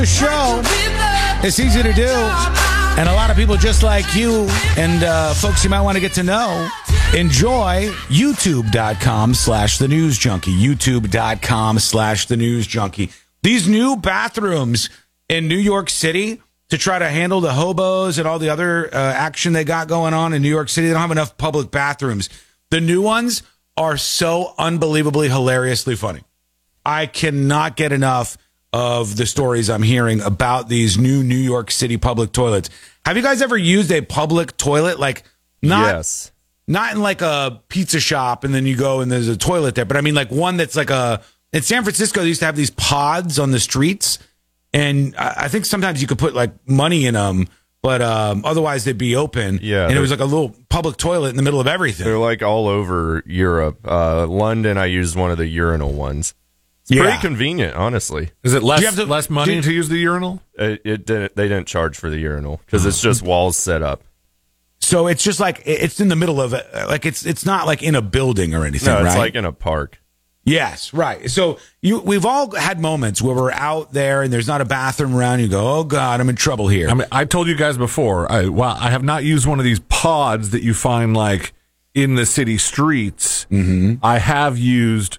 The show, it's easy to do, and a lot of people just like you and folks you might want to get to know enjoy youtube.com/the news junkie, youtube.com/the news junkie. These new bathrooms in New York City to try to handle the hobos and all the other action they got going on in New York City. They don't have enough public bathrooms. The new ones are so unbelievably hilariously funny. I cannot get enough of the stories I'm hearing about these new New York City public toilets. Have you guys ever used a public toilet? Like, not in like a pizza shop and then you go and there's a toilet there, but I mean like one that's like in San Francisco, they used to have these pods on the streets, and I think sometimes you could put like money in them, but otherwise they'd be open. Yeah, and it was like a little public toilet in the middle of everything. They're like all over Europe. London, I used one of the urinal ones. It's pretty convenient, honestly. Is it less money to use the urinal? It didn't. They didn't charge for the urinal because it's just walls set up. So it's just like it's in the middle of it. Like it's not like in a building or anything. No, it's right? like in a park. Yes, right. So we've all had moments where we're out there and there's not a bathroom around. You go, oh God, I'm in trouble here. I mean, I told you guys before. I have not used one of these pods that you find like in the city streets. Mm-hmm. I have used.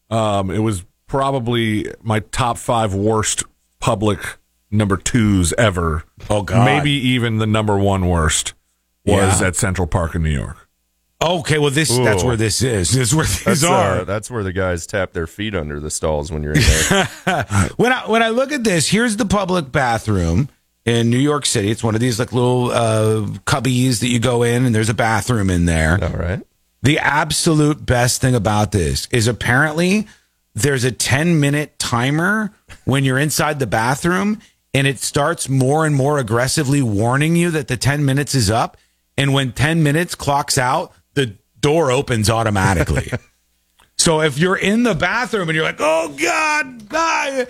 It was probably my top 5 worst public number 2s ever. Oh God, maybe even the number 1 worst was at Central Park in New York. Okay, well that's where this is. This is where these are. That's where the guys tap their feet under the stalls when you're in there. When I look at this, here's the public bathroom in New York City. It's one of these like little cubbies that you go in, and there's a bathroom in there. All right. The absolute best thing about this is apparently there's a 10-minute timer when you're inside the bathroom, and it starts more and more aggressively warning you that the 10 minutes is up. And when 10 minutes clocks out, the door opens automatically. So if you're in the bathroom and you're like, oh, God,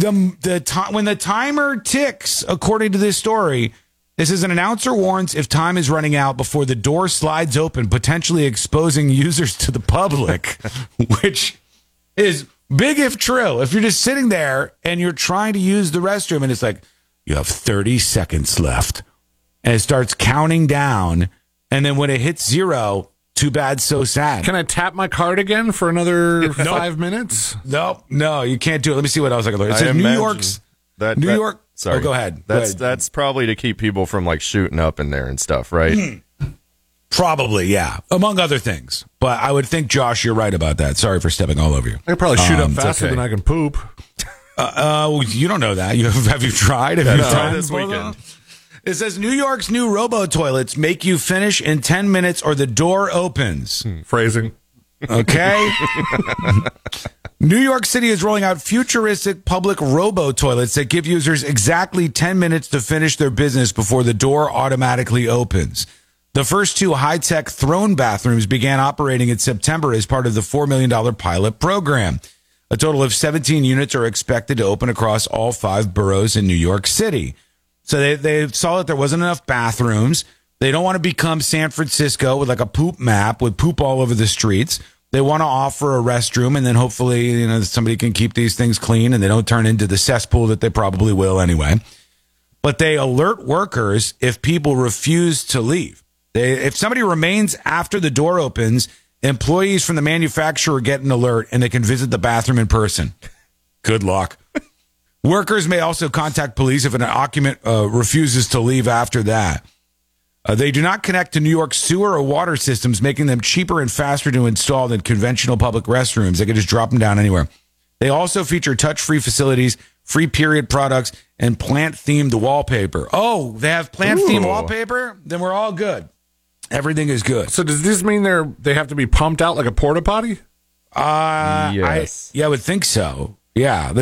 when the timer ticks, according to this story, this is an announcer warns if time is running out before the door slides open, potentially exposing users to the public, which is big if true. If you're just sitting there and you're trying to use the restroom and it's like, you have 30 seconds left, and it starts counting down, and then when it hits 0, too bad, so sad. Can I tap my card again for another 5 minutes? No, you can't do it. Let me see what else I can learn. It says New York. Sorry, go ahead. That's probably to keep people from like shooting up in there and stuff, right? Probably, yeah. Among other things. But I would think, Josh, you're right about that. Sorry for stepping all over you. I could probably shoot up faster than I can poop. You don't know that. Have you tried? Have you tried this weekend? It says New York's new robo-toilets make you finish in 10 minutes or the door opens. Phrasing. Okay. New York City is rolling out futuristic public robo-toilets that give users exactly 10 minutes to finish their business before the door automatically opens. The first 2 high-tech throne bathrooms began operating in September as part of the $4 million pilot program. A total of 17 units are expected to open across all 5 boroughs in New York City. So they saw that there wasn't enough bathrooms. They don't want to become San Francisco with like a poop map with poop all over the streets. They want to offer a restroom, and then hopefully, somebody can keep these things clean and they don't turn into the cesspool that they probably will anyway. But they alert workers if people refuse to leave. If somebody remains after the door opens, employees from the manufacturer get an alert and they can visit the bathroom in person. Good luck. Workers may also contact police if an occupant refuses to leave after that. They do not connect to New York's sewer or water systems, making them cheaper and faster to install than conventional public restrooms. They can just drop them down anywhere. They also feature touch-free facilities, free period products, and plant-themed wallpaper. Oh, they have plant-themed wallpaper? Then we're all good. Everything is good. So does this mean they have to be pumped out like a porta potty? Yes. I would think so. Yeah.